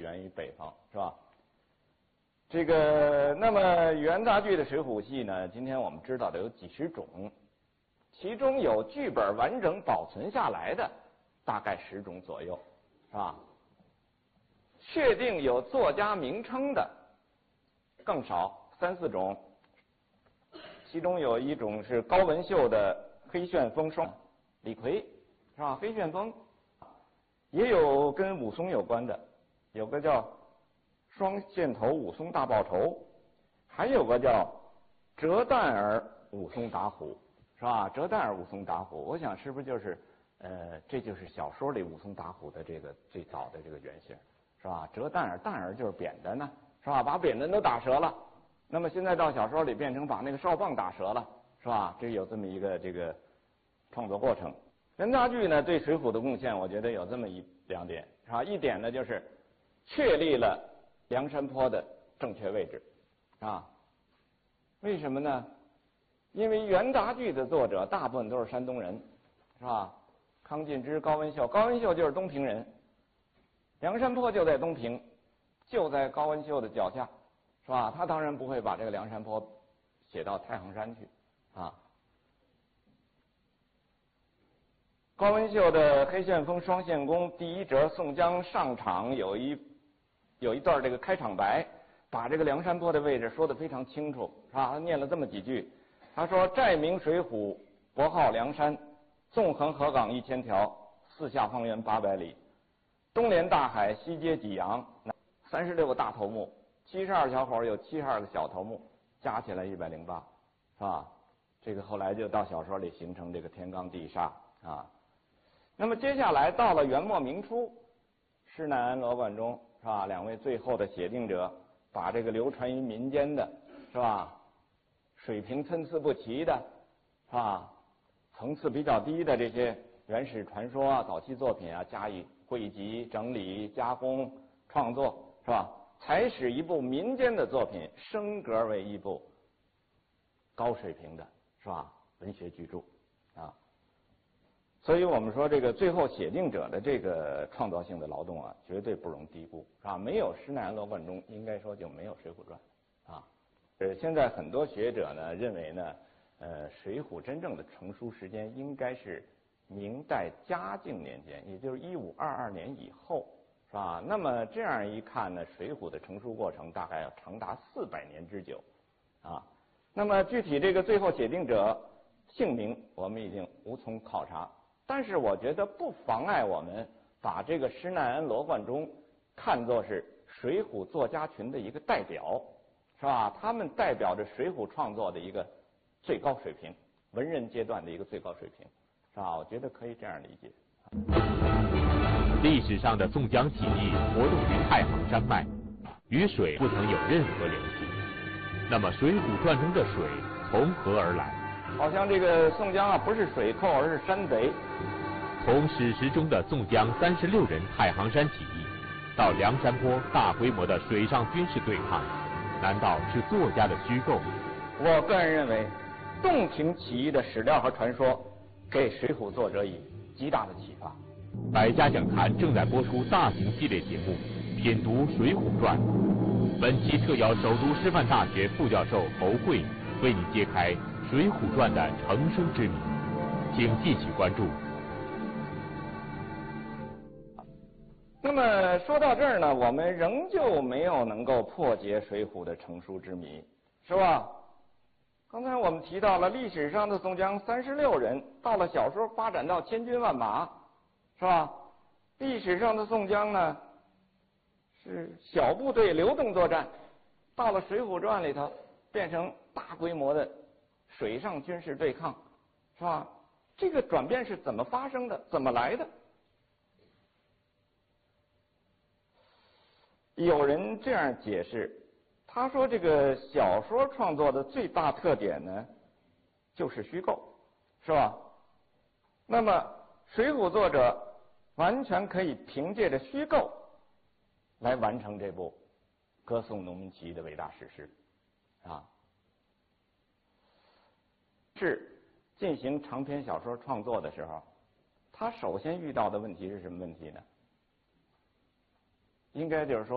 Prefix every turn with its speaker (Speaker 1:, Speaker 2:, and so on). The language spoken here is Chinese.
Speaker 1: 源于北方，是吧？这个，那么元杂剧的水浒戏呢，今天我们知道的有几十种，其中有剧本完整保存下来的大概10种左右，是吧？确定有作家名称的更少，3、4种。其中有一种是高文秀的《黑旋风双》，李逵，是吧？黑旋风，也有跟武松有关的，有个叫双线头武松大报仇，还有个叫折弹儿武松打虎，是吧？折弹儿武松打虎，我想是不是就是这就是小说里武松打虎的这个最早的这个原型，是吧？折弹儿，弹儿就是扁担呢，是吧？把扁担都打折了。那么现在到小说里变成把那个哨棒打折了，是吧？这有这么一个这个创作过程。元杂剧呢对《水浒》的贡献，我觉得有这么2点，是吧？一点呢就是确立了梁山泊的正确位置，啊，为什么呢？因为元杂剧的作者大部分都是山东人，是吧？康进之、高文秀，高文秀就是东平人，梁山泊就在东平，就在高文秀的脚下。是吧？他当然不会把这个梁山泊写到太行山去啊。高文秀的《黑旋风双线弓》第1折宋江上场有一段这个开场白，把这个梁山泊的位置说得非常清楚，是吧？他念了这么几句，他说：“寨名水浒，国号梁山，纵横河港1000条，四下方圆800里，东连大海，西接济阳，36个大头目。72小伙有72个小头目，加起来108，是吧？这个后来就到小说里形成这个天罡地煞啊。那么接下来到了元末明初，施耐庵、罗贯中，是吧？2位最后的写定者，把这个流传于民间的，是吧？水平参差不齐的，是吧？层次比较低的这些原始传说啊、早期作品啊，加以汇集、整理、加工、创作，是吧？才使一部民间的作品升格为一部高水平的，是吧？文学巨著啊。所以我们说这个最后写定者的这个创造性的劳动啊，绝对不容低估，是吧？没有施耐庵、罗贯中，应该说就没有《水浒传》啊。现在很多学者呢认为呢，《水浒》真正的成书时间应该是明代嘉靖年间，也就是1522年以后。是吧？那么这样一看呢，《水浒》的成书过程大概要长达400年之久，啊。那么具体这个最后写定者姓名，我们已经无从考察，但是我觉得不妨碍我们把这个施耐庵、罗贯中看作是《水浒》作家群的一个代表，是吧？他们代表着《水浒》创作的一个最高水平，文人阶段的一个最高水平，是吧？我觉得可以这样理解。
Speaker 2: 历史上的宋江起义活动于太行山脉，与水不曾有任何联系。那么《水浒传》中的水从何而来？
Speaker 1: 好像这个宋江啊，不是水寇，而是山贼。
Speaker 2: 从史实中的宋江36人太行山起义，到梁山泊大规模的水上军事对抗，难道是作家的虚构？
Speaker 1: 我个人认为，洞庭起义的史料和传说，给《水浒》作者以极大的启发。
Speaker 2: 百家讲坛正在播出大型系列节目《品读水浒传》，本期特邀首都师范大学副教授侯慧为你揭开《水浒传》的成生之谜，请继续关注。
Speaker 1: 那么说到这儿呢，我们仍旧没有能够破解《水浒》的成书之谜，是吧？刚才我们提到了历史上的宋江36人，到了小说发展到千军万马，是吧？历史上的宋江呢，是小部队流动作战，到了《水浒传》里头变成大规模的水上军事对抗，是吧？这个转变是怎么发生的？怎么来的？有人这样解释，他说这个小说创作的最大特点呢，就是虚构，是吧？那么《水浒》作者完全可以凭借着虚构来完成这部歌颂农民起义的伟大史诗，啊。是进行长篇小说创作的时候，他首先遇到的问题是什么问题呢？应该就是说